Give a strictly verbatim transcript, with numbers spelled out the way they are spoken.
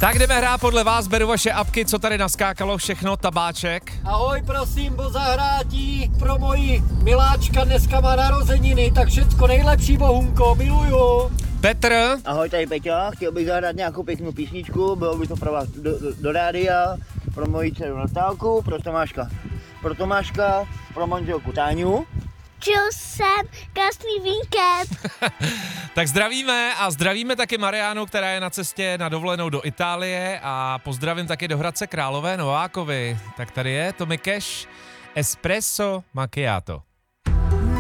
Tak jdeme hrát podle vás, beru vaše apky, co tady naskákalo všechno, tabáček. Ahoj, prosím, po zahrátí pro moji miláčka, dneska má narozeniny, tak všecko nejlepší, Bohunko, miluju. Petr. Ahoj, tady Peťa, chtěl bych zahrát nějakou pěknou písničku, bylo by to pro vás do, do, do rádia, pro moji dceru Natálku, pro Tomáška, pro Tomáška, pro manželku Táňu. Čil jsem, krásný víkend. Tak zdravíme a zdravíme taky Mariánu, která je na cestě na dovolenou do Itálie a pozdravím taky do Hradce Králové Novákovi. Tak tady je Tommy Cash, Espresso Macchiato.